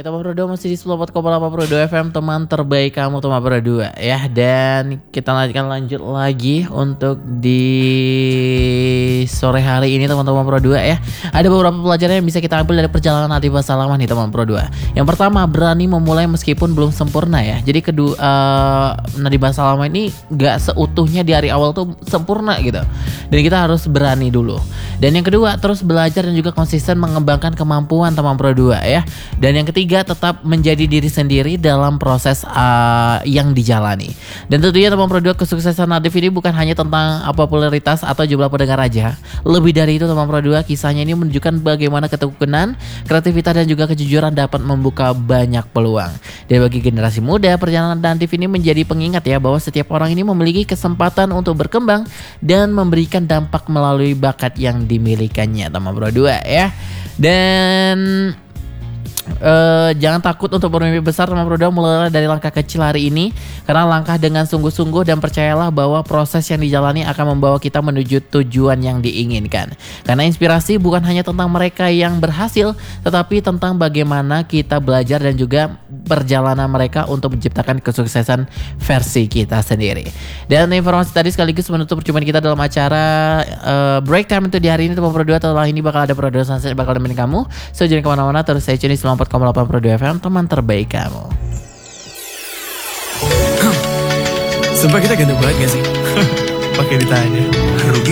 Oke, teman Pro 2 masih di 94,8 Pro 2 FM, teman terbaik kamu teman Pro 2 ya. Dan kita lanjut lagi untuk di sore hari ini teman-teman Pro 2 ya. Ada beberapa pelajaran yang bisa kita ambil dari perjalanan Nadifah Salamah nih teman Pro 2. Yang pertama, berani memulai meskipun belum sempurna ya. Jadi kedua, Nadifah Salamah ini gak seutuhnya di hari awal tuh sempurna gitu. Dan kita harus berani dulu. Dan yang kedua, terus belajar dan juga konsisten mengembangkan kemampuan teman Pro 2 ya. Dan yang ketiga, tetap menjadi diri sendiri dalam proses yang dijalani. Dan tentunya teman Pro 2, kesuksesan Nadif ini bukan hanya tentang popularitas atau jumlah pendengar aja. Lebih dari itu teman Pro 2, kisahnya ini menunjukkan bagaimana ketekunan, kreativitas dan juga kejujuran dapat membuka banyak peluang. Dan bagi generasi muda, perjalanan Nadif ini menjadi pengingat ya bahwa setiap orang ini memiliki kesempatan untuk berkembang dan memberikan dampak melalui bakat yang dimilikannya teman Pro 2 ya. Dan jangan takut untuk bermimpi besar teman Pro 2, mulai dari langkah kecil hari ini. Karena langkah dengan sungguh-sungguh dan percayalah bahwa proses yang dijalani akan membawa kita menuju tujuan yang diinginkan. Karena inspirasi bukan hanya tentang mereka yang berhasil, tetapi tentang bagaimana kita belajar dan juga perjalanan mereka untuk menciptakan kesuksesan versi kita sendiri. Dan informasi tadi sekaligus menutup perjumpaan kita dalam acara Break Time untuk di hari ini teman Pro 2. Setelah ini bakal ada Pro 2 Sunset bakal nemenin kamu. So jangan kemana-mana, terus saya Cuni 94,8 Pro 2 FM, teman terbaik kamu. Sumpah kita ganteng banget gak sih? Pakai ditanya. Rugi